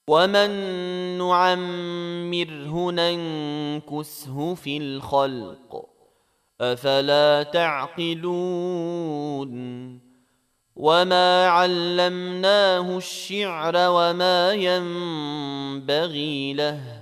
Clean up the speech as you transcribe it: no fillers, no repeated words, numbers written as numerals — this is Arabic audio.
ومن نعمره ننكسه في الخلق أفلا تعقلون وما علمناه الشعر وما ينبغي له